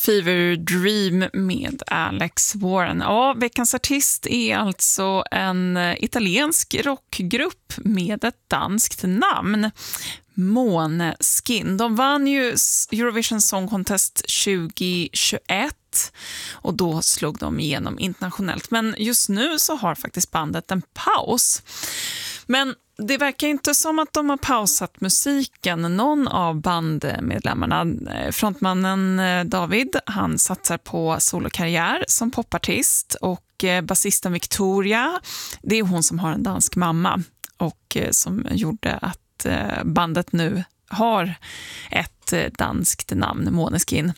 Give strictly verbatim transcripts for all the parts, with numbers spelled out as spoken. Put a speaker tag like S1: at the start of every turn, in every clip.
S1: Fever Dream med Alex Warren. Ja, veckans artist är alltså en italiensk rockgrupp med ett danskt namn. Måneskin. De vann ju Eurovision Song Contest tjugohundratjugoett och då slog de igenom internationellt. Men just nu så har faktiskt bandet en paus. Men det verkar inte som att de har pausat musiken. Någon av bandmedlemmarna, frontmannen David, han satsar på solokarriär som popartist, och basisten Victoria, det är hon som har en dansk mamma och som gjorde att bandet nu har ett danskt namn, Måneskin.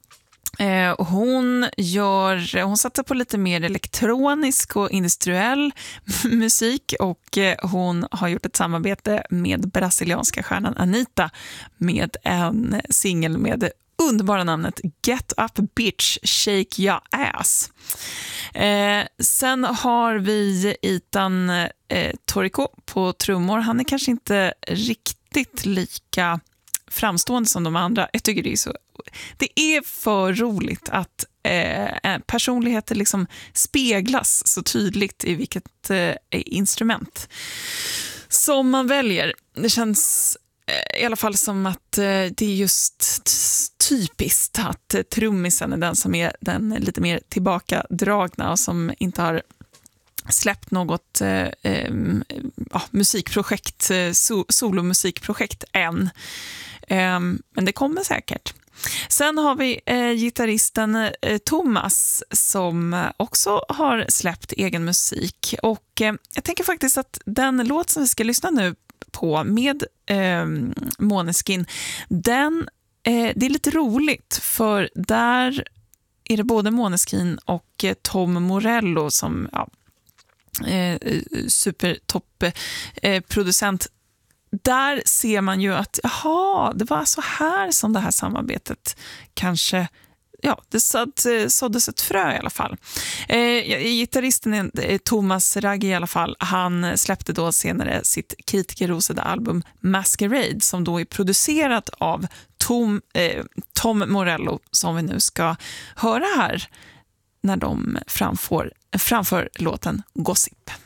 S1: Hon, gör, hon satsar på lite mer elektronisk och industriell musik, och hon har gjort ett samarbete med brasilianska stjärnan Anitta med en singel med det underbara namnet Get Up Bitch, Shake Your Ass. Eh, sen har vi Ethan eh, Torrico på trummor. Han är kanske inte riktigt lika framstående som de andra. Jag tycker det är så det är för roligt att eh, personligheter liksom speglas så tydligt i vilket eh, instrument som man väljer. Det känns eh, i alla fall som att eh, det är just typiskt att eh, trummisen är den som är den lite mer tillbakadragna och som inte har släppt något eh, eh, ja, musikprojekt, eh, so- solomusikprojekt än. Eh, men det kommer säkert. Sen har vi eh, gitarristen eh, Thomas som också har släppt egen musik, och eh, jag tänker faktiskt att den låt som vi ska lyssna nu på med eh, Måneskin, den, eh, det är lite roligt för där är det både Måneskin och eh, Tom Morello som ja, eh, supertopp eh, producent. Där ser man ju att jaha, det var så här som det här samarbetet kanske, ja, det såd, såddes ett frö i alla fall. Eh, gitarristen eh, Thomas Raggi i alla fall, han släppte då senare sitt kritikerrosade album Masquerade, som då är producerat av Tom, eh, Tom Morello, som vi nu ska höra här när de framför, framför låten Gossip.